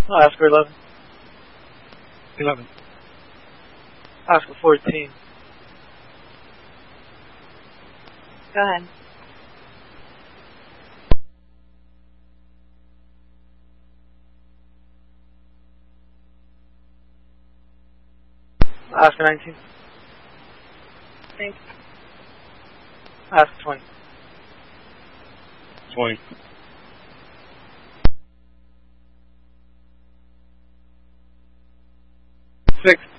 Oscar 11. 11. Oscar 14. Go ahead. Oscar 19. Thanks. Oscar 20. 20. Six.